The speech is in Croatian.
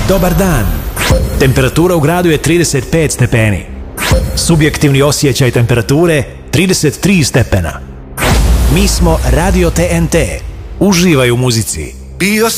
Dobar dan. Temperatura u gradu je 35 stepeni. Subjektivni osjećaj temperature 33 stepena. Mi smo Radio TNT. Uživaj u muzici.